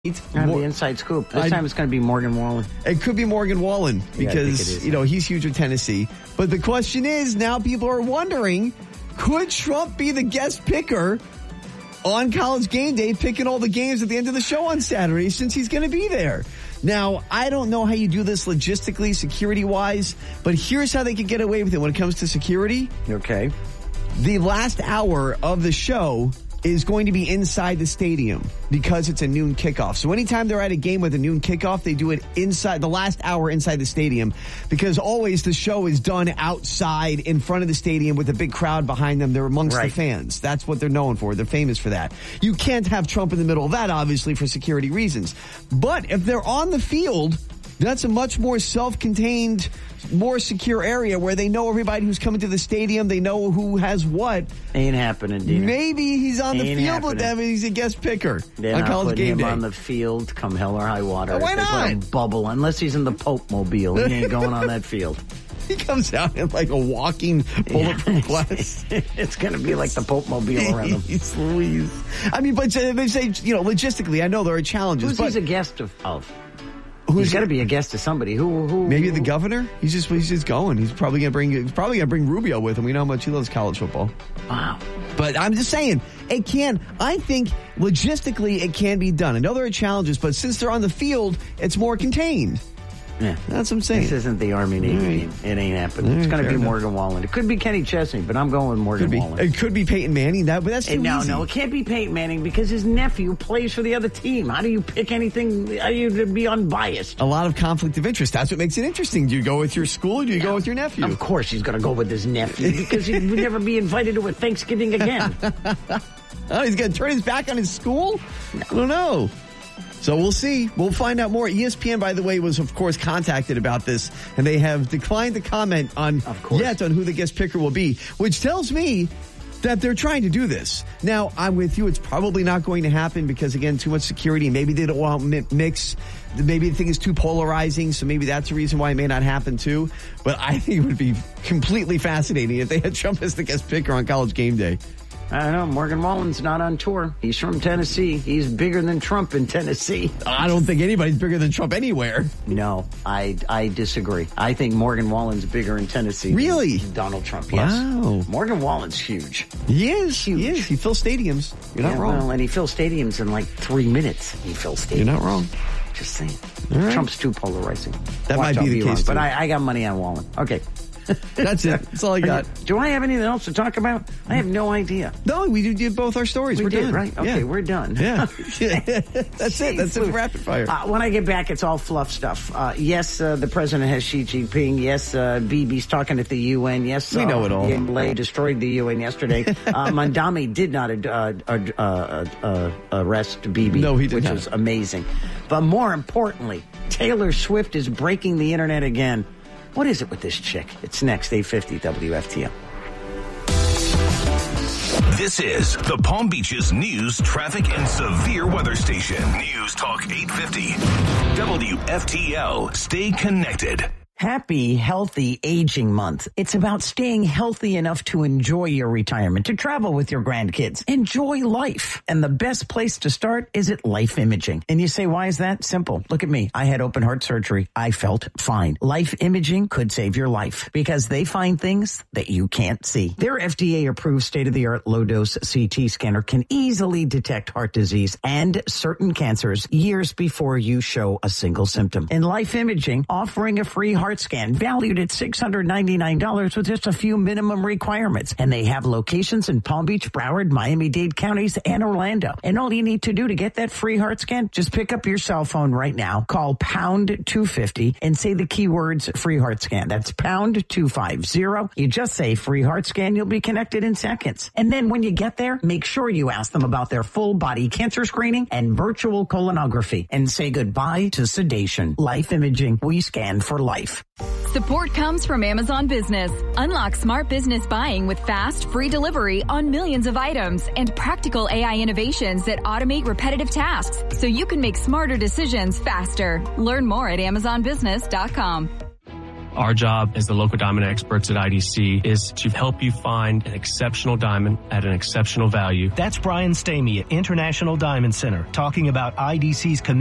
The inside scoop. This time it's going to be Morgan Wallen. It could be Morgan Wallen because, he's huge with Tennessee. But the question is, now people are wondering, could Trump be the guest picker on College Game Day, picking all the games at the end of the show on Saturday since he's going to be there? Now, I don't know how you do this logistically, security-wise, but here's how they could get away with it when it comes to security. Okay. The last hour of the show is going to be inside the stadium because it's a noon kickoff. So anytime they're at a game with a noon kickoff, they do it inside the last hour inside the stadium because always the show is done outside in front of the stadium with a big crowd behind them. They're amongst the fans. That's what they're known for. They're famous for that. You can't have Trump in the middle of that, obviously, for security reasons. But if they're on the field, that's a much more self-contained, more secure area where they know everybody who's coming to the stadium. They know who has what. Ain't happening, Dina. Maybe he's on the field with them and he's a guest picker on College Game Day. Him on the field come hell or high water. Why not? They put a bubble, unless he's in the Pope Mobile. He ain't going on that field. He comes out in like a walking bulletproof glass. It's going to be like the Pope Mobile around him. Jeez Louise. I mean, but they say, logistically, I know there are challenges. Who's he a guest of? He's got to be a guest of somebody. Who? Maybe the governor. He's just going. He's probably going to bring Rubio with him. We know how much he loves college football. Wow. But I'm just saying, I think logistically it can be done. I know there are challenges, but since they're on the field, it's more contained. Yeah. That's what I'm saying. This isn't the Army-Navy team. It ain't happening. It's going to be Morgan Wallen. It could be Kenny Chesney, but I'm going with Morgan Wallen. It could be Peyton Manning, but that's too easy. No, it can't be Peyton Manning because his nephew plays for the other team. How do you pick anything? How do you be unbiased? A lot of conflict of interest. That's what makes it interesting. Do you go with your school or do you go with your nephew? Of course he's going to go with his nephew because he would never be invited to a Thanksgiving again. Oh, he's going to turn his back on his school? No. I don't know. So we'll see. We'll find out more. ESPN, by the way, was, of course, contacted about this, and they have declined to comment on who the guest picker will be, which tells me that they're trying to do this. Now, I'm with you. It's probably not going to happen because, again, too much security. Maybe they don't want mix. Maybe the thing is too polarizing, so maybe that's a reason why it may not happen, too. But I think it would be completely fascinating if they had Trump as the guest picker on College Game Day. I don't know. Morgan Wallen's not on tour. He's from Tennessee. He's bigger than Trump in Tennessee. I don't think anybody's bigger than Trump anywhere. No, I disagree. I think Morgan Wallen's bigger in Tennessee really? than Donald Trump, yes. Wow. Morgan Wallen's huge. He is. Huge. He is. He fills stadiums. You're not wrong. Well, and he fills stadiums in like 3 minutes. He fills stadiums. You're not wrong. Just saying. Right. Trump's too polarizing. That might be the case, too. But I got money on Wallen. Okay. That's it. That's all I got. Do I have anything else to talk about? I have no idea. No, we did both our stories. We're done. Right? Okay, we're done. Yeah. That's it. That's it for rapid fire. When I get back, it's all fluff stuff. Yes, the president has Xi Jinping. Yes, Bibi's talking at the UN. Yes, we know it all. They destroyed the UN yesterday. Mandami did not arrest Bibi. No, he did which not. was amazing. But more importantly, Taylor Swift is breaking the internet again. What is it with this chick? It's next, 8:50 WFTL. This is the Palm Beaches News, Traffic, and Severe Weather Station. News Talk 850. WFTL. Stay connected. Happy Healthy Aging Month. It's about staying healthy enough to enjoy your retirement, to travel with your grandkids, enjoy life. And the best place to start is at Life Imaging. And you say, why is that? Simple. Look at me. I had open heart surgery. I felt fine. Life Imaging could save your life because they find things that you can't see. Their FDA-approved state-of-the-art low-dose CT scanner can easily detect heart disease and certain cancers years before you show a single symptom. And Life Imaging, offering a free heart scan valued at $699 with just a few minimum requirements. And they have locations in Palm Beach, Broward, Miami-Dade counties, and Orlando. And all you need to do to get that free heart scan, just pick up your cell phone right now, call pound 250 and say the keywords free heart scan. That's pound 250. You just say free heart scan, you'll be connected in seconds. And then when you get there, make sure you ask them about their full body cancer screening and virtual colonography and say goodbye to sedation. Life Imaging, we scan for life. Support comes from Amazon Business. Unlock smart business buying with fast, free delivery on millions of items and practical AI innovations that automate repetitive tasks so you can make smarter decisions faster. Learn more at AmazonBusiness.com. Our job as the local diamond experts at IDC is to help you find an exceptional diamond at an exceptional value. That's Brian Stamey at International Diamond Center talking about IDC's commitment